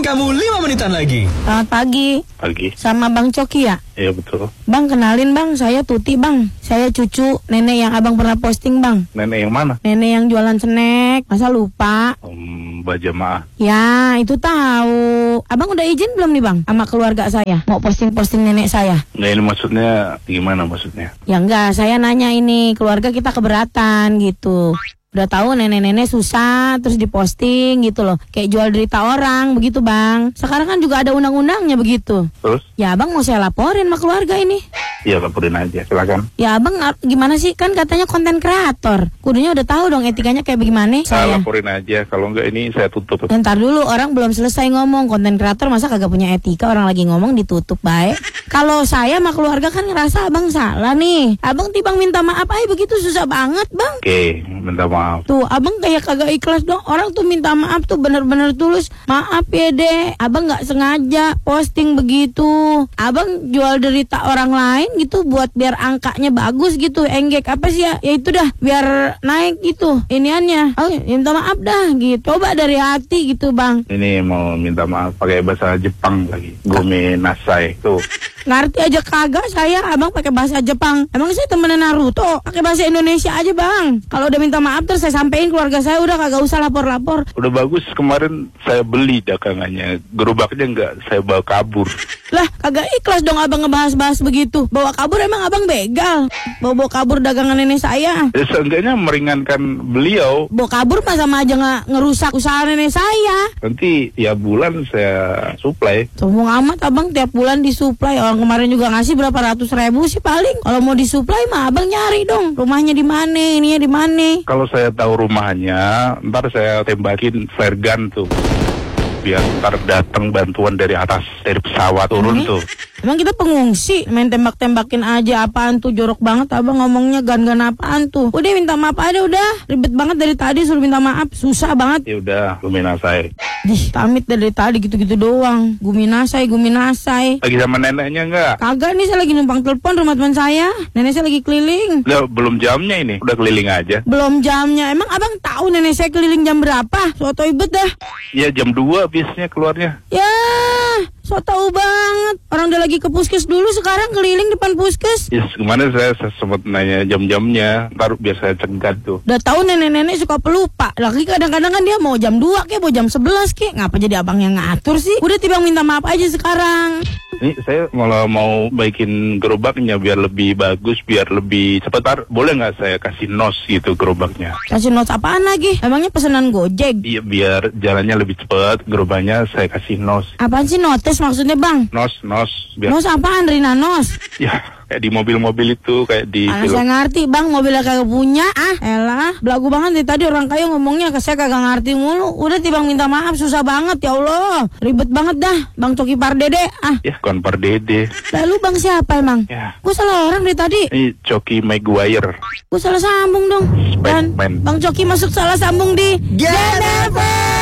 kamu 5 menitan lagi. Selamat pagi. Pagi. Sama Bang Coki ya? Iya betul. Bang, kenalin Bang, saya Tuti Bang. Saya cucu nenek yang abang pernah posting Bang. Nenek yang mana? Nenek yang jualan snack. Masa lupa? Mbak Jamaah. Ya, itu tahu. Abang udah izin belum nih Bang sama keluarga saya? Mau posting-posting nenek saya? Nah ini maksudnya gimana maksudnya? Ya enggak, saya nanya ini, keluarga kita keberatan gitu. Udah tahu nenek-nenek susah terus diposting gitu loh. Kayak jual derita orang begitu Bang. Sekarang kan juga ada undang-undangnya begitu. Terus? Ya Abang mau saya laporin sama keluarga ini. Iya laporin aja, silakan. Ya Abang gimana sih, kan katanya konten kreator. Kudunya udah tahu dong etikanya kayak bagaimana. Saya laporin aja, kalau enggak ini saya tutup. Ntar dulu, orang belum selesai ngomong. Konten kreator masa kagak punya etika, orang lagi ngomong ditutup baik. Kalau saya sama keluarga kan ngerasa Abang salah nih. Abang tibang minta maaf aja begitu susah banget Bang. Oke, minta maaf. Tuh Abang kayak kagak ikhlas dong. Orang tuh minta maaf tuh bener-bener tulus. Maaf ya deh, Abang gak sengaja posting begitu. Abang jual derita orang lain gitu buat biar angkanya bagus gitu, enggak apa sih ya? Ya itu dah biar naik gitu iniannya. Oh, minta maaf dah gitu. Coba dari hati gitu Bang. Ini mau minta maaf pakai bahasa Jepang lagi. Gome nasai tuh. Ngerti aja kagak saya, Abang pakai bahasa Jepang. Emang saya temenan Naruto, pakai bahasa Indonesia aja Bang. Kalau udah minta maaf terus saya sampein keluarga saya, udah kagak usah lapor-lapor. Udah bagus, kemarin saya beli dagangannya. Gerobaknya enggak saya bawa kabur. Lah kagak ikhlas dong Abang ngebahas-bahas begitu. Bawa kabur emang Abang begal. Bawa kabur dagangan nenek saya. Ya, seenggaknya meringankan beliau. Bawa kabur mah sama aja ngerusak usaha nenek saya. Nanti tiap bulan saya suplai. Sombong amat Abang, tiap bulan disuplai. Orang kemarin juga ngasih berapa ratus ribu sih paling. Kalau mau disuplai mah Abang nyari dong. Rumahnya di mana, ininya di mana. Kalau saya tahu rumahnya, ntar saya tembakin flare gun tuh. Biar ntar datang bantuan dari atas, dari pesawat turun tuh. Emang kita pengungsi, main tembak-tembakin aja. Apaan tuh, jorok banget Abang ngomongnya, gan-gan apaan tuh. Udah minta maaf aja udah. Ribet banget dari tadi suruh minta maaf, susah banget. Ya udah, luminasai. Pamit dari tadi gitu-gitu doang. Guminasai. Lagi sama neneknya enggak? Kagak nih, saya lagi numpang telepon rumah teman saya. Nenek saya lagi keliling. Udah, belum jamnya ini, udah keliling aja. Belum jamnya, emang Abang tahu nenek saya keliling jam berapa? Soto ibet dah. Ya jam 2 biasanya keluarnya. Ya, so tau banget. Orang udah lagi ke puskes dulu, sekarang keliling depan puskes. Yes, kemarin saya sempat nanya jam-jamnya, ntar biar saya cegat tuh. Udah tahu nenek-nenek suka pelupa. Lagi kadang-kadang kan dia mau jam 2 kek, mau jam 11 kek. Ngapa jadi Abang yang ngatur sih? Udah timbang minta maaf aja sekarang. Ini saya malah mau baikin gerobaknya biar lebih bagus, biar lebih cepat. Boleh nggak saya kasih nos gitu gerobaknya? Kasih nos apaan lagi? Emangnya pesanan Gojek? Iya, biar jalannya lebih cepat, gerobaknya saya kasih nos. Apaan sih notes maksudnya Bang? Nos. Biar... Nos apaan, Rina nos? Ya, kayak di mobil-mobil itu, kayak di film. Saya ngerti Bang, mobilnya kagak punya. Elah, belagu banget dari tadi orang kaya ngomongnya, ke saya kagak ngerti mulu. Udah timbang minta maaf, susah banget ya Allah. Ribet banget dah, Bang Coki Pardede. Ya, kon Pardede. Lalu Bang siapa emang? Ya. Gue salah orang dari tadi. Ini Coki Maguire. Gue salah sambung dong. Dan Bang Coki masuk salah sambung di Genever.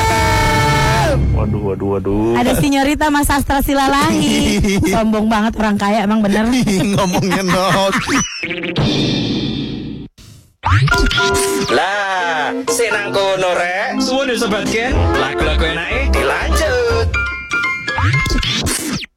Waduh. Ada sinyorita Mas Sastra Silalahi. Sombong banget orang kaya emang bener. Ngomongnya not. Lah, senang kono rek. Suwun sobat Ken. Lagu-lagu enake dilanjut.